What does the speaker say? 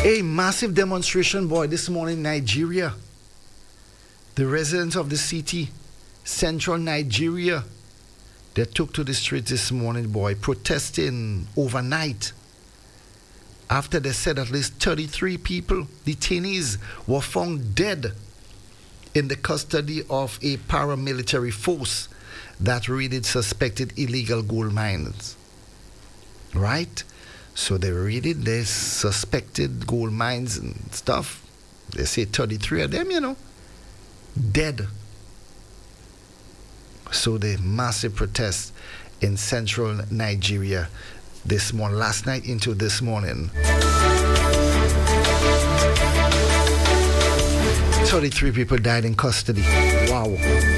A massive demonstration, boy, this morning in Nigeria. The residents of the city, central Nigeria, they took to the streets this morning, boy, protesting overnight after they said at least 33 people, detainees, were found dead in the custody of a paramilitary force that raided suspected illegal gold mines. Right? So they raided the suspected gold mines and stuff. They say 33 of them, dead. So the massive protests in central Nigeria this morning, last night into this morning. 33 people died in custody. Wow.